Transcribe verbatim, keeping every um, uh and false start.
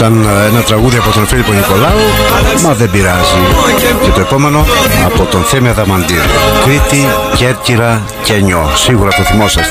Ήταν ένα τραγούδι από τον Φίλιππο Νικολάου, μα δεν πειράζει. Και το επόμενο από τον Θέμη Αδαμαντίδη, Κρήτη, Κέρκυρα και Νιώ. Σίγουρα το θυμόσαστε.